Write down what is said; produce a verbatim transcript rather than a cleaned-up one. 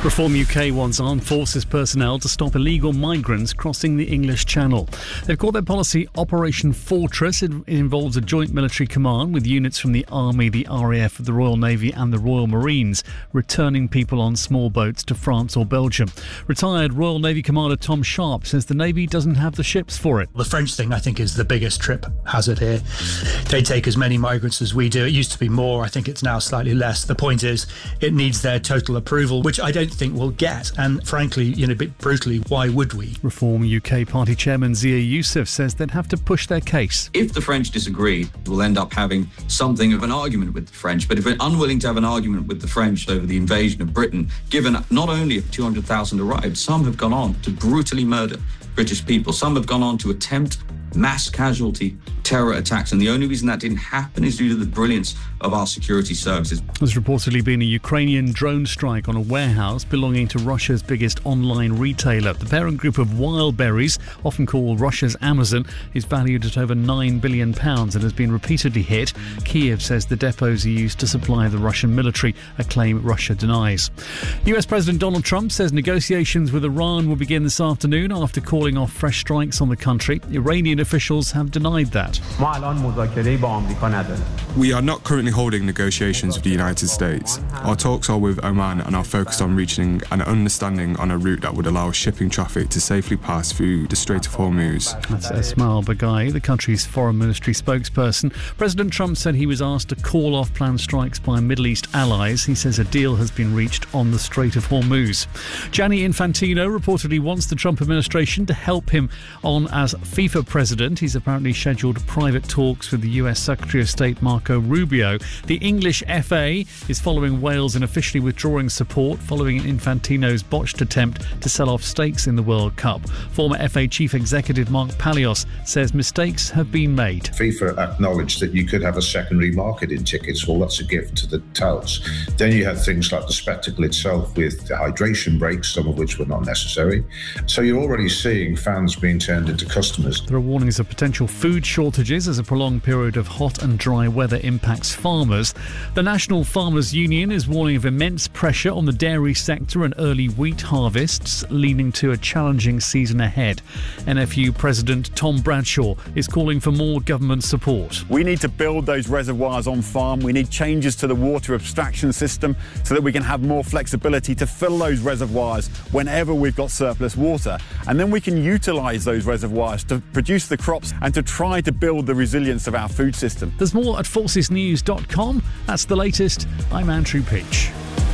Reform U K wants armed forces personnel to stop illegal migrants crossing the English Channel. They've called their policy Operation Fortress. It involves a joint military command with units from the Army, the R A F, the Royal Navy and the Royal Marines returning people on small boats to France or Belgium. Retired Royal Navy Commander Tom Sharp says the Navy doesn't have the ships for it. The French thing, I think, is the biggest trip hazard here. They take as many migrants as we do. It used to be more. I think it's now slightly less. The point is, it needs their total approval, which I don't think we'll get. And frankly, you know, a bit brutally, why would we? Reform U K Party Chairman Zia Youssef says they'd have to push their case. If the French disagree, we'll end up having something of an argument with the French. But if we're unwilling to have an argument with the French over the invasion of Britain, given not only have two hundred thousand arrived, some have gone on to brutally murder British people. Some have gone on to attempt mass casualty terror attacks, and the only reason that didn't happen is due to the brilliance of our security services. There's reportedly been a Ukrainian drone strike on a warehouse belonging to Russia's biggest online retailer. The parent group of Wildberries, often called Russia's Amazon, is valued at over nine billion pounds and has been repeatedly hit. Kiev says the depots are used to supply the Russian military, a claim Russia denies. U S President Donald Trump says negotiations with Iran will begin this afternoon after calling off fresh strikes on the country. Iranian officials have denied that. We are not currently holding negotiations with the United States. Our talks are with Oman and are focused on reaching an understanding on a route that would allow shipping traffic to safely pass through the Strait of Hormuz. That's Esmail Baghai, the country's foreign ministry spokesperson. President Trump said he was asked to call off planned strikes by Middle East allies. He says a deal has been reached on the Strait of Hormuz. Gianni Infantino reportedly wants the Trump administration to help him on as FIFA president. He's apparently scheduled private talks with the U S Secretary of State Marco Rubio. The English F A is following Wales in officially withdrawing support following Infantino's botched attempt to sell off stakes in the World Cup. Former F A Chief Executive Mark Palios says mistakes have been made. FIFA acknowledged that you could have a secondary market in tickets. Well, that's a gift to the touts. Then you had things like the spectacle itself with hydration breaks, some of which were not necessary. So you're already seeing fans being turned into customers. There are warnings of potential food shortages as a prolonged period of hot and dry weather impacts farmers. The National Farmers Union is warning of immense pressure on the dairy sector and early wheat harvests, leading to a challenging season ahead. N F U President Tom Bradshaw is calling for more government support. We need to build those reservoirs on farm. We need changes to the water abstraction system so that we can have more flexibility to fill those reservoirs whenever we've got surplus water. And then we can utilise those reservoirs to produce the crops and to try to build the resilience of our food system. There's more at forces news dot com. That's the latest. I'm Andrew Peach.